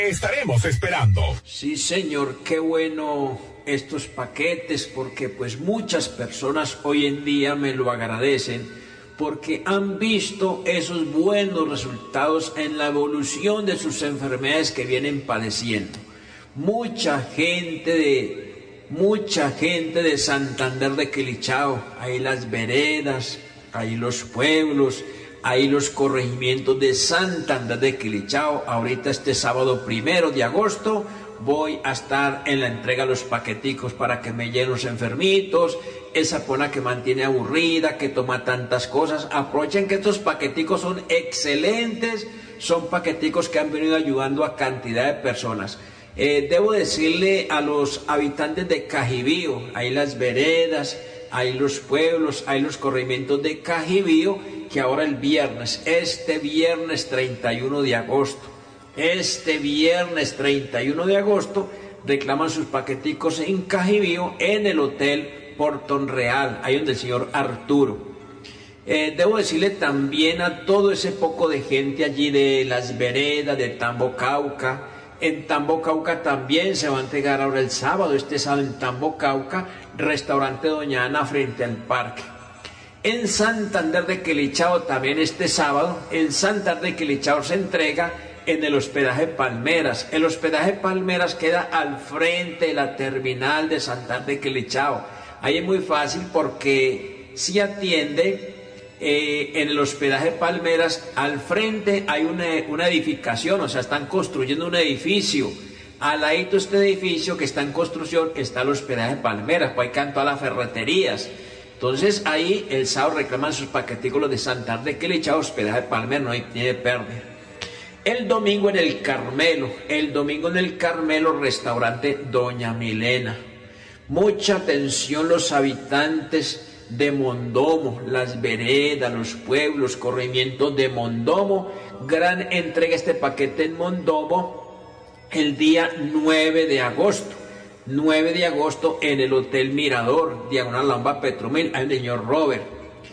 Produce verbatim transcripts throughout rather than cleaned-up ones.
Estaremos esperando. Sí, señor, qué bueno estos paquetes, porque pues muchas personas hoy en día me lo agradecen, porque han visto esos buenos resultados en la evolución de sus enfermedades que vienen padeciendo. Mucha gente de, mucha gente de Santander de Quilichao, ahí las veredas, ahí los pueblos, ahí los corregimientos de Santander de Quilichao. Ahorita este sábado primero de agosto voy a estar en la entrega de los paqueticos para que me llenen los enfermitos, esa persona que mantiene aburrida, que toma tantas cosas. Aprovechen que estos paqueticos son excelentes, son paqueticos que han venido ayudando a cantidad de personas. Eh, debo decirle a los habitantes de Cajibío, ahí las veredas, ahí los pueblos, ahí los corregimientos de Cajibío, que ahora el viernes, este viernes treinta y uno de agosto, este viernes treinta y uno de agosto, reclaman sus paqueticos en Cajibío, en el Hotel Portón Real, ahí donde el señor Arturo. Eh, debo decirle también a todo ese poco de gente allí de las veredas, de Tambo Cauca. En Tambo Cauca también se va a entregar ahora el sábado, este sábado en Tambo Cauca, restaurante Doña Ana frente al parque. En Santander de Quilichao también este sábado, en Santander de Quilichao se entrega en el hospedaje Palmeras. El hospedaje Palmeras queda al frente de la terminal de Santander de Quilichao. Ahí es muy fácil porque si atiende eh, en el hospedaje Palmeras, al frente hay una, una edificación, o sea, están construyendo un edificio. Al ladito de este edificio que está en construcción está el hospedaje Palmeras, pues ahí están todas las ferreterías. Entonces ahí el sábado reclaman sus paqueticos de Santander de Quilichao, hospedaje Palmeras, no hay tiene pérdida. El domingo en el Carmelo, el domingo en el Carmelo, restaurante Doña Milena. Mucha atención los habitantes de Mondomo, las veredas, los pueblos, corregimientos de Mondomo. Gran entrega este paquete en Mondomo el día nueve de agosto. nueve de agosto en el Hotel Mirador, diagonal Lamba Petromil, hay un señor Robert.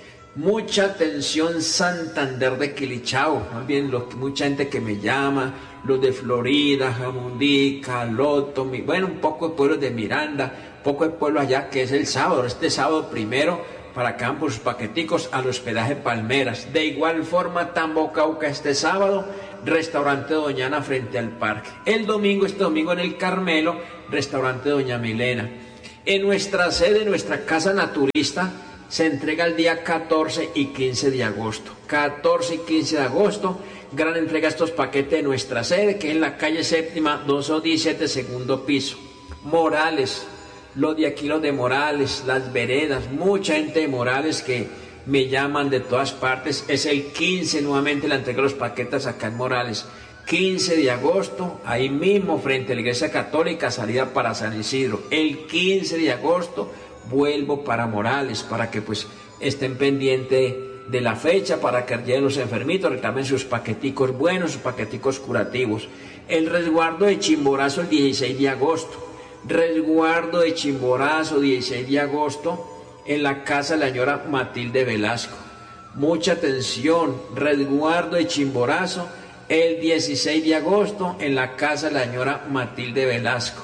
Mucha atención Santander de Quilichao, más bien los, mucha gente que me llama, los de Florida, Jamundí, Caloto, mi, bueno, un poco de pueblos de Miranda, un poco de pueblos allá, que es el sábado, este sábado primero, para acá por sus paqueticos al hospedaje Palmeras. De igual forma, Tambo Cauca este sábado, restaurante Doña Ana frente al parque. El domingo, este domingo en el Carmelo, restaurante Doña Milena. En nuestra sede, nuestra casa naturista, se entrega el día catorce y quince de agosto. catorce y quince de agosto, gran entrega estos paquetes de nuestra sede, que es en la calle séptima, doscientos diecisiete, segundo piso. Morales, los de aquí, los de Morales, las veredas, mucha gente de Morales que me llaman de todas partes. Es el quince, nuevamente la entrega de los paquetes acá en Morales. quince de agosto, ahí mismo frente a la Iglesia Católica, salida para San Isidro. El quince de agosto vuelvo para Morales, para que pues estén pendientes de la fecha, para que lleguen los enfermitos, reclamen sus paqueticos buenos, sus paqueticos curativos. El resguardo de Chimborazo el dieciséis de agosto. Resguardo de Chimborazo, dieciséis de agosto, en la casa de la señora Matilde Velasco. Mucha atención, resguardo de Chimborazo, el dieciséis de agosto, en la casa de la señora Matilde Velasco.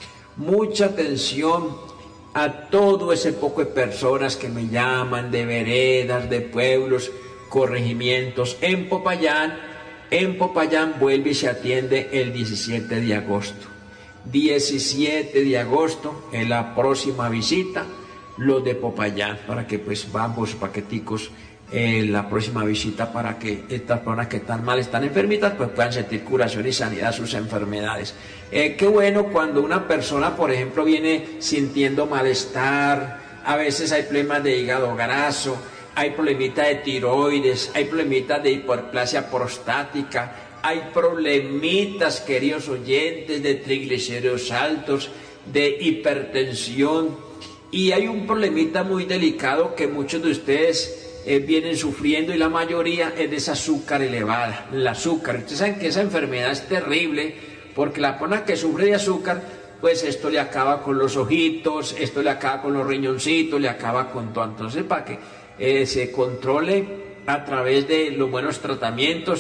Mucha atención a todo ese poco de personas que me llaman de veredas, de pueblos, corregimientos. En Popayán, en Popayán vuelve y se atiende el diecisiete de agosto. diecisiete de agosto, en la próxima visita, los de Popayán, para que pues vamos paqueticos en la próxima visita, para que estas personas que están mal, están enfermitas, pues puedan sentir curación y sanidad a sus enfermedades. Eh, qué bueno cuando una persona, por ejemplo, viene sintiendo malestar, a veces hay problemas de hígado graso, hay problemitas de tiroides, hay problemitas de hiperplasia prostática, hay problemitas, queridos oyentes, de triglicéridos altos, de hipertensión, y hay un problemita muy delicado que muchos de ustedes eh, vienen sufriendo, y la mayoría es de esa azúcar elevada, el azúcar. Ustedes saben que esa enfermedad es terrible, porque la persona que sufre de azúcar, pues esto le acaba con los ojitos, esto le acaba con los riñoncitos, le acaba con todo. Entonces, para que eh, se controle a través de los buenos tratamientos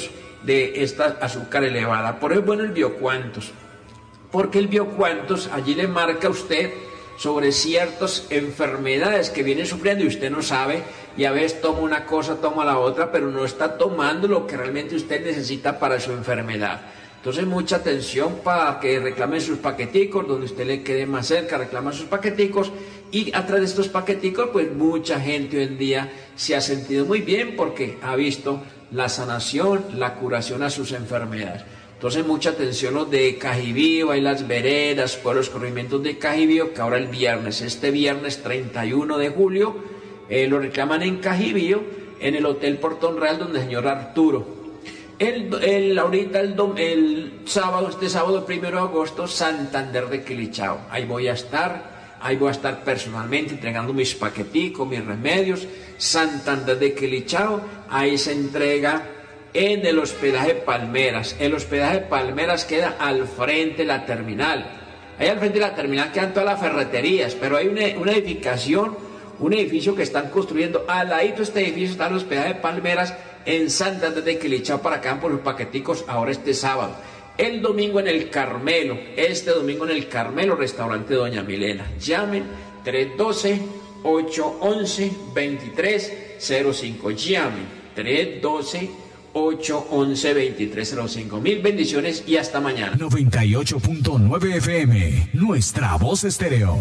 de esta azúcar elevada. Por eso es bueno el biocuantos, porque el biocuantos allí le marca a usted sobre ciertas enfermedades que viene sufriendo y usted no sabe, y a veces toma una cosa, toma la otra, pero no está tomando lo que realmente usted necesita para su enfermedad. Entonces mucha atención para que reclamen sus paqueticos, donde usted le quede más cerca, reclama sus paqueticos, y a través de estos paqueticos pues mucha gente hoy en día se ha sentido muy bien porque ha visto la sanación, la curación a sus enfermedades. Entonces mucha atención los de Cajibío, hay las veredas, por los corregimientos de Cajibío, que ahora el viernes, este viernes treinta y uno de julio, eh, lo reclaman en Cajibío, en el Hotel Portón Real, donde el señor Arturo. El, el, ahorita el, dom, el sábado, este sábado primero de agosto, Santander de Quilichao. Ahí voy a estar, ahí voy a estar personalmente entregando mis paqueticos, mis remedios. Santander de Quilichao, ahí se entrega en el hospedaje Palmeras. El hospedaje Palmeras queda al frente de la terminal. Ahí al frente de la terminal quedan todas las ferreterías, pero hay una, una edificación, un edificio que están construyendo. Al ladito de este edificio está el hospedaje Palmeras en Santander de Quilichao, para acá por los paqueticos ahora este sábado. El domingo en el Carmelo, este domingo en el Carmelo, restaurante Doña Milena. Llamen tres uno dos, ocho uno uno, dos tres cero cinco. Llamen tres uno dos, ocho uno uno, dos tres cero cinco. Mil bendiciones y hasta mañana. noventa y ocho punto nueve F M, nuestra voz estéreo.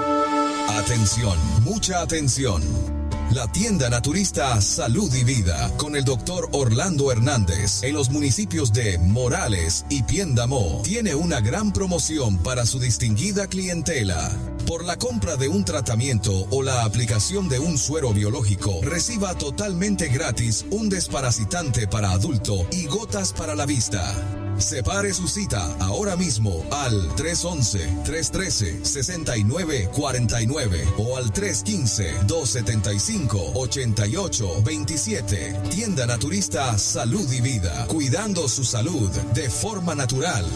Atención, mucha atención. La tienda naturista Salud y Vida con el doctor Orlando Hernández en los municipios de Morales y Piendamó tiene una gran promoción para su distinguida clientela. Por la compra de un tratamiento o la aplicación de un suero biológico, reciba totalmente gratis un desparasitante para adulto y gotas para la vista. Separe su cita ahora mismo al tres once, tres trece, sesenta y nueve cuarenta y nueve o al tres quince, dos setenta y cinco, ochenta y ocho veintisiete. Tienda Naturista Salud y Vida, cuidando su salud de forma natural.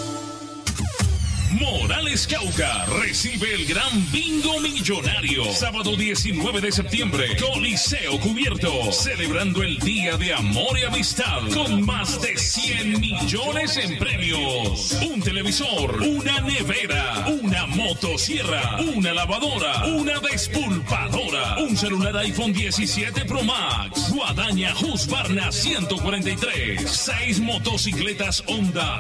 Morales Cauca recibe el gran bingo millonario. Sábado diecinueve de septiembre, Coliseo cubierto, celebrando el Día de Amor y Amistad con más de cien millones en premios. Un televisor, una nevera, una motosierra, una lavadora, una despulpadora, un celular iPhone diecisiete Pro Max, guadaña Husqvarna ciento cuarenta y tres, seis motocicletas Honda